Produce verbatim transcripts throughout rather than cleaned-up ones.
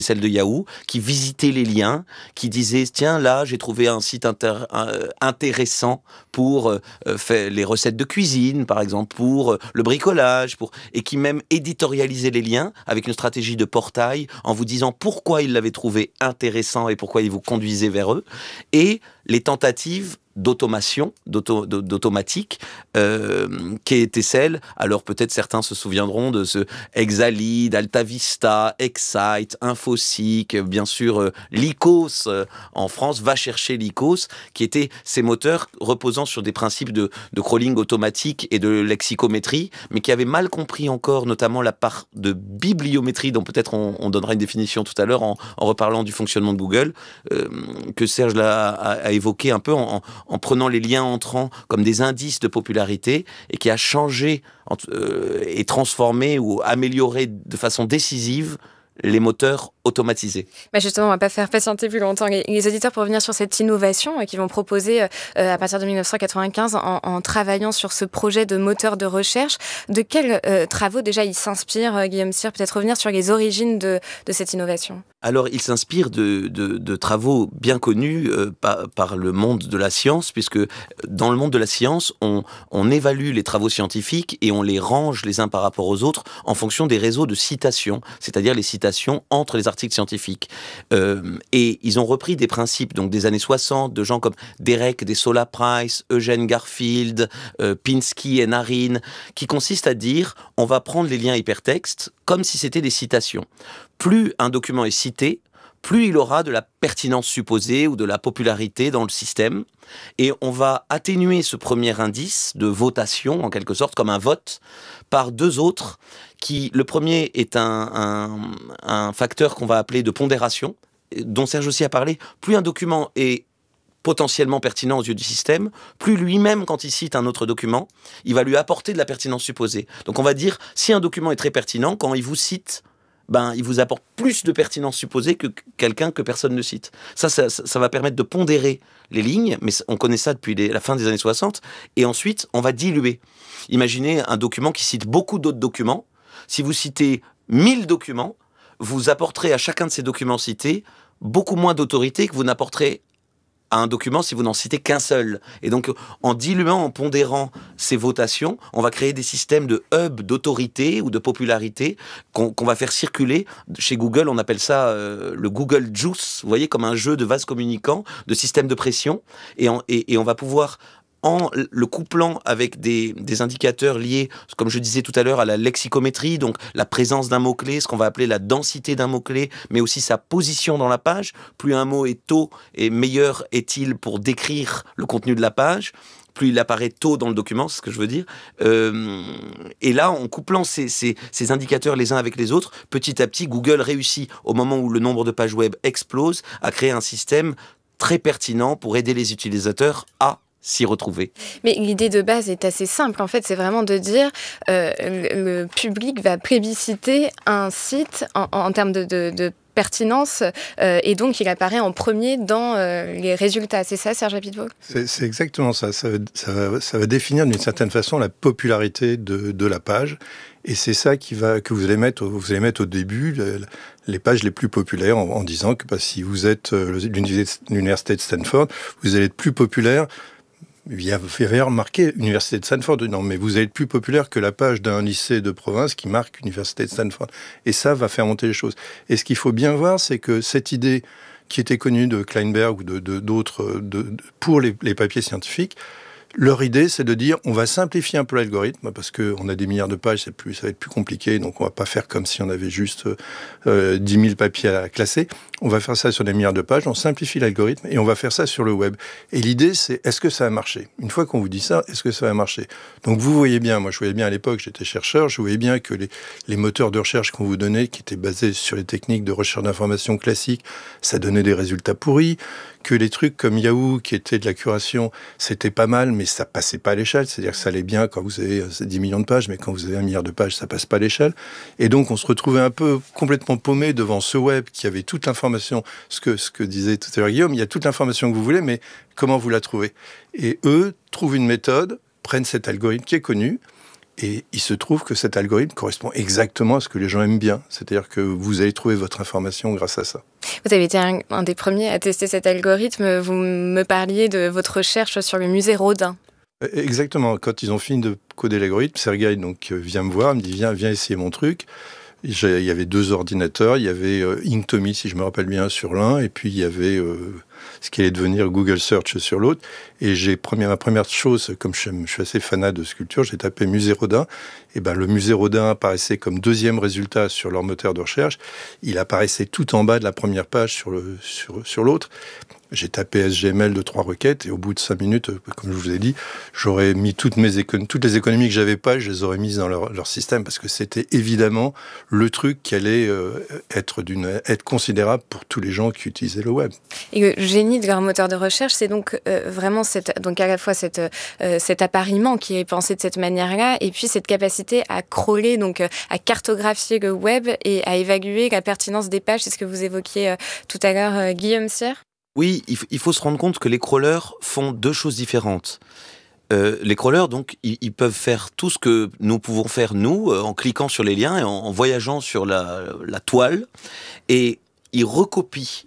celle de Yahoo, qui visitait les liens, qui disait tiens là j'ai trouvé un site inter- euh, intéressant pour euh, faire les recettes de cuisine par exemple, pour euh, le bricolage, pour et qui même éditorialisait les liens avec une stratégie de portail en vous disant pourquoi il l'avait trouvé intéressant et pourquoi il vous conduisait vers eux, et les tentatives d'automation, d'auto, d'automatique, euh, qui était celle, alors peut-être certains se souviendront de ce Exalead, AltaVista, Excite, Infoseek, bien sûr euh, Lycos euh, en France, va chercher Lycos, qui étaient ces moteurs reposant sur des principes de, de crawling automatique et de lexicométrie, mais qui avaient mal compris encore notamment la part de bibliométrie, dont peut-être on, on donnera une définition tout à l'heure en, en reparlant du fonctionnement de Google, euh, que Serge l'a, a, a évoqué un peu en, en en prenant les liens entrants comme des indices de popularité, et qui a changé euh, et transformé ou amélioré de façon décisive les moteurs automatisés. Bah justement, on ne va pas faire patienter plus longtemps les, les auditeurs pour revenir sur cette innovation euh, qu'ils vont proposer euh, à partir de dix-neuf cent quatre-vingt-quinze en, en travaillant sur ce projet de moteur de recherche. De quels euh, travaux déjà il s'inspire, euh, Guillaume Cyr? Peut-être revenir sur les origines de, de cette innovation. Alors, il s'inspire de, de, de travaux bien connus euh, par, par le monde de la science, puisque dans le monde de la science, on, on évalue les travaux scientifiques et on les range les uns par rapport aux autres en fonction des réseaux de citations, c'est-à-dire les citations entre les articles scientifiques. Euh, et ils ont repris des principes donc des années soixante, de gens comme Derek Dessola Price, Eugene Garfield, euh, Pinsky et Narin, qui consistent à dire on va prendre les liens hypertextes comme si c'était des citations. Plus un document est cité, plus il aura de la pertinence supposée ou de la popularité dans le système. Et on va atténuer ce premier indice de votation, en quelque sorte, comme un vote, par deux autres, qui, le premier est un, un, un facteur qu'on va appeler de pondération, dont Serge aussi a parlé. Plus un document est potentiellement pertinent aux yeux du système, plus lui-même, quand il cite un autre document, il va lui apporter de la pertinence supposée. Donc on va dire, si un document est très pertinent, quand il vous cite, ben, il vous apporte plus de pertinence supposée que quelqu'un que personne ne cite. Ça, ça, ça va permettre de pondérer les lignes, mais on connaît ça depuis les, la fin des années soixante, et ensuite, on va diluer. Imaginez un document qui cite beaucoup d'autres documents. Si vous citez mille documents, vous apporterez à chacun de ces documents cités beaucoup moins d'autorité que vous n'apporterez à un document si vous n'en citez qu'un seul. Et donc, en diluant, en pondérant ces votations, on va créer des systèmes de hub d'autorité ou de popularité qu'on, qu'on va faire circuler. Chez Google, on appelle ça euh, le Google Juice, vous voyez, comme un jeu de vases communicants, de système de pression. Et on, et, et on va pouvoir, en le couplant avec des, des indicateurs liés, comme je disais tout à l'heure, à la lexicométrie, donc la présence d'un mot-clé, ce qu'on va appeler la densité d'un mot-clé, mais aussi sa position dans la page. Plus un mot est tôt, et meilleur est-il pour décrire le contenu de la page, plus il apparaît tôt dans le document, c'est ce que je veux dire. Euh, et là, en couplant ces, ces, ces indicateurs les uns avec les autres, petit à petit, Google réussit, au moment où le nombre de pages web explose, à créer un système très pertinent pour aider les utilisateurs à s'y retrouver. Mais l'idée de base est assez simple. En fait, c'est vraiment de dire euh, le, le public va plébisciter un site en, en termes de, de, de pertinence euh, et donc il apparaît en premier dans euh, les résultats. C'est ça, Serge Apitvogt ? c'est, c'est exactement ça. Ça va, ça, va, ça va définir d'une certaine façon la popularité de, de la page. Et c'est ça qui va, que vous allez mettre, vous allez mettre au début les pages les plus populaires en, en disant que bah, si vous êtes euh, l'université de Stanford, vous allez être plus populaire. Il y avait marqué Université de Stanford. Non, mais vous allez être plus populaire que la page d'un lycée de province qui marque Université de Stanford. Et ça va faire monter les choses. Et ce qu'il faut bien voir, c'est que cette idée qui était connue de Kleinberg ou de, de, d'autres de, de, pour les, les papiers scientifiques, leur idée, c'est de dire on va simplifier un peu l'algorithme parce qu'on a des milliards de pages, c'est plus, ça va être plus compliqué, donc on va pas faire comme si on avait juste euh, dix mille papiers à classer. On va faire ça sur des milliards de pages, on simplifie l'algorithme et on va faire ça sur le web. Et l'idée, c'est est-ce que ça va marcher ? Une fois qu'on vous dit ça, est-ce que ça va marcher ? Donc vous voyez bien, moi je voyais bien à l'époque, j'étais chercheur, je voyais bien que les, les moteurs de recherche qu'on vous donnait, qui étaient basés sur les techniques de recherche d'information classiques, ça donnait des résultats pourris, que les trucs comme Yahoo, qui étaient de la curation, c'était pas mal, mais ça passait pas à l'échelle. C'est-à-dire que ça allait bien quand vous avez dix millions de pages, mais quand vous avez un milliard de pages, ça passe pas à l'échelle. Et donc, on se retrouvait un peu complètement paumé devant ce web qui avait toute l'information, ce que, ce que disait tout à l'heure Guillaume, il y a toute l'information que vous voulez, mais comment vous la trouvez ? Et eux trouvent une méthode, prennent cet algorithme qui est connu, Et il se trouve que cet algorithme correspond exactement à ce que les gens aiment bien. C'est-à-dire que vous allez trouver votre information grâce à ça. Vous avez été un, un des premiers à tester cet algorithme. Vous me parliez de votre recherche sur le musée Rodin. Exactement. Quand ils ont fini de coder l'algorithme, Sergueï donc vient me voir, me dit viens, viens essayer mon truc. J'ai, il y avait deux ordinateurs, il y avait euh, Inktomi, si je me rappelle bien, sur l'un, et puis il y avait euh, ce qui allait devenir Google Search sur l'autre. Et j'ai première, ma première chose, comme je, je suis assez fanat de sculpture, j'ai tapé musée Rodin. Et ben le musée Rodin apparaissait comme deuxième résultat sur leur moteur de recherche. Il apparaissait tout en bas de la première page sur le sur sur l'autre. J'ai tapé S G M L de trois requêtes et au bout de cinq minutes, comme je vous ai dit, j'aurais mis toutes mes économies, toutes les économies que j'avais pas, je les aurais mises dans leur, leur système parce que c'était évidemment le truc qui allait euh, être d'une être considérable pour tous les gens qui utilisaient le web. Et le génie de leur moteur de recherche, c'est donc euh, vraiment cette, donc à la fois cette, euh, cet appariement qui est pensé de cette manière-là, et puis cette capacité à crawler, donc euh, à cartographier le web et à évaluer la pertinence des pages. C'est ce que vous évoquiez euh, tout à l'heure, euh, Guillaume Sierre. Oui, il, f- il faut se rendre compte que les crawlers font deux choses différentes. Euh, les crawlers, donc, ils, ils peuvent faire tout ce que nous pouvons faire, nous, euh, en cliquant sur les liens et en, en voyageant sur la, la toile. Et ils recopient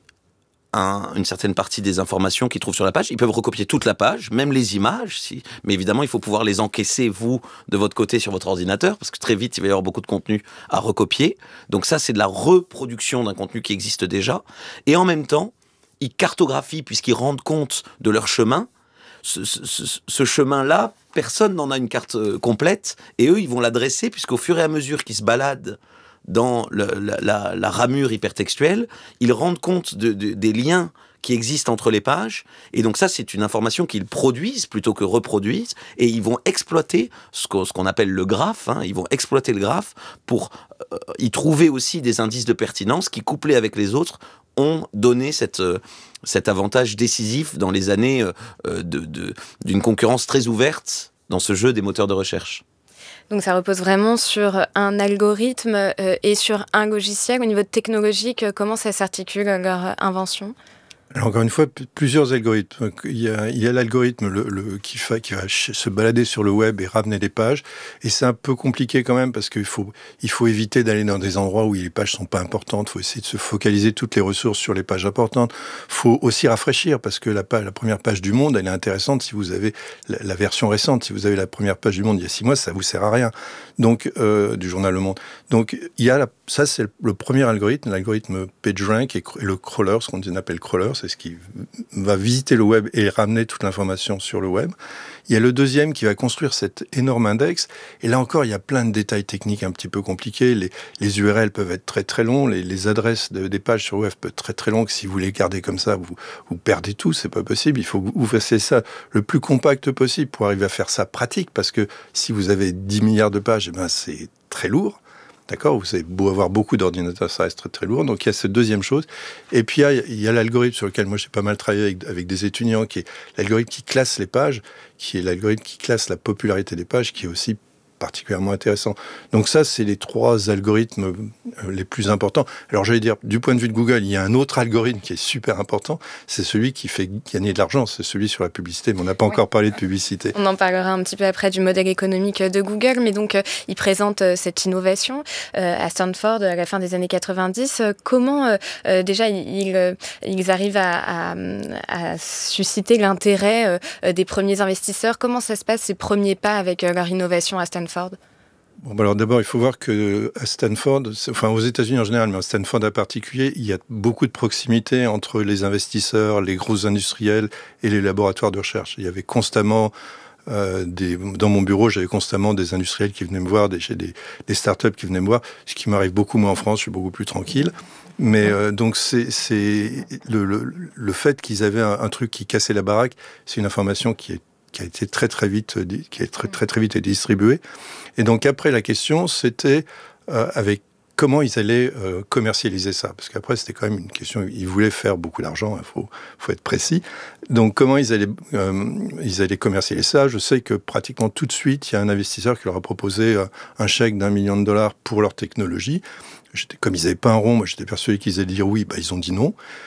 un, une certaine partie des informations qu'ils trouvent sur la page. Ils peuvent recopier toute la page, même les images. Si. Mais évidemment, il faut pouvoir les encaisser, vous, de votre côté, sur votre ordinateur, parce que très vite, il va y avoir beaucoup de contenu à recopier. Donc ça, c'est de la reproduction d'un contenu qui existe déjà. Et en même temps, ils cartographient puisqu'ils rendent compte de leur chemin. Ce, ce, ce chemin-là, personne n'en a une carte euh, complète, et eux, ils vont l'adresser puisqu'au fur et à mesure qu'ils se baladent dans le, la, la, la ramure hypertextuelle, ils rendent compte de, de, des liens qui existent entre les pages, et donc ça, c'est une information qu'ils produisent plutôt que reproduisent, et ils vont exploiter ce qu'on, ce qu'on appelle le graphe, hein, ils vont exploiter le graphe pour euh, y trouver aussi des indices de pertinence qui, couplés avec les autres, ont donné cette, euh, cet avantage décisif dans les années euh, de, de, d'une concurrence très ouverte dans ce jeu des moteurs de recherche. Donc ça repose vraiment sur un algorithme euh, et sur un logiciel. Au niveau technologique, comment ça s'articule leur invention ? Alors encore une fois, p- plusieurs algorithmes. Il y a, il y a l'algorithme le, le, qui, fa, qui va ch- se balader sur le web et ramener des pages. Et c'est un peu compliqué quand même parce qu'il faut, il faut éviter d'aller dans des endroits où les pages sont pas importantes. Il faut essayer de se focaliser toutes les ressources sur les pages importantes. Il faut aussi rafraîchir parce que la, page, la première page du Monde, elle est intéressante si vous avez la, la version récente. Si vous avez la première page du Monde il y a six mois, ça vous sert à rien. Donc, euh, du journal Le Monde. Donc, il y a la, ça, c'est le premier algorithme, l'algorithme PageRank et le crawler, ce qu'on appelle crawler, c'est ce qui va visiter le web et ramener toute l'information sur le web. Il y a le deuxième qui va construire cet énorme index. Et là encore, il y a plein de détails techniques un petit peu compliqués. Les, les U R L peuvent être très très longs. Les, les adresses de, des pages sur le web peuvent être très très longues. Si vous les gardez comme ça, vous, vous perdez tout. C'est pas possible. Il faut que vous fassiez ça le plus compact possible pour arriver à faire ça pratique. Parce que si vous avez dix milliards de pages, eh ben, c'est très lourd. D'accord, vous avez beau avoir beaucoup d'ordinateurs, ça reste très, très lourd. Donc il y a cette deuxième chose. Et puis il y a, il y a l'algorithme sur lequel moi j'ai pas mal travaillé avec, avec des étudiants, qui est l'algorithme qui classe les pages, qui est l'algorithme qui classe la popularité des pages, qui est aussi particulièrement intéressant. Donc ça, c'est les trois algorithmes euh, les plus importants. Alors j'allais dire, du point de vue de Google, il y a un autre algorithme qui est super important, c'est celui qui fait gagner de l'argent, c'est celui sur la publicité, mais on n'a pas ouais. encore parlé de publicité. On en parlera un petit peu après du modèle économique de Google, mais donc euh, il présente euh, cette innovation euh, à Stanford à la fin des années quatre-vingt-dix. Euh, comment euh, euh, déjà ils, euh, ils arrivent à, à, à susciter l'intérêt euh, des premiers investisseurs? Comment ça se passe, ces premiers pas avec euh, leur innovation à Stanford? Bon, bah alors d'abord, il faut voir que à Stanford, enfin aux États-Unis en général, mais à Stanford en particulier, il y a beaucoup de proximité entre les investisseurs, les gros industriels et les laboratoires de recherche. Il y avait constamment euh, des, dans mon bureau, j'avais constamment des industriels qui venaient me voir, des, des, des startups qui venaient me voir, ce qui m'arrive beaucoup moins en France. Je suis beaucoup plus tranquille. Mais euh, donc c'est, c'est le, le, le fait qu'ils avaient un, un truc qui cassait la baraque, c'est une information qui est qui a été très très vite, qui est très très très vite distribué. Et donc après la question, c'était euh, avec comment ils allaient euh, commercialiser ça, parce qu'après c'était quand même une question. Ils voulaient faire beaucoup d'argent, il faut faut être précis. Donc comment ils allaient euh, ils allaient commercialiser ça. Je sais que pratiquement tout de suite, il y a un investisseur qui leur a proposé euh, un chèque d'un million de dollars pour leur technologie. J'étais, comme ils n'avaient pas un rond, moi j'étais persuadé qu'ils allaient dire oui, bah ils ont dit non.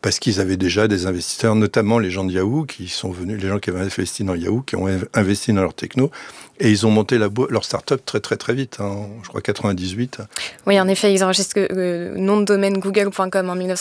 parce qu'ils avaient déjà des investisseurs, notamment les gens de Yahoo, qui sont venus, les gens qui avaient investi dans Yahoo, qui ont investi dans leur techno, et ils ont monté la bo- leur start-up très très très vite, hein, je crois quatre-vingt-dix-huit. Oui, en effet, ils enregistrent le nom de domaine google point com en dix-neuf